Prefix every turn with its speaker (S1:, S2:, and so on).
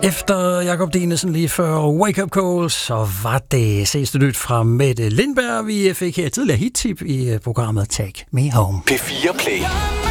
S1: Efter Jakob Dinesen lige før Wake Up Call, så var det sidste nyt fra Mette Lindberg. Vi fik her tidligere hit-tip i programmet Take Me Home.
S2: P4 Play.